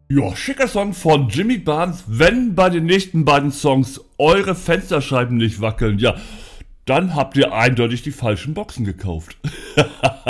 Ja, schicker Song von Jimmy Barnes. Wenn bei den nächsten beiden Songs eure Fensterscheiben nicht wackeln, ja, dann habt ihr eindeutig die falschen Boxen gekauft.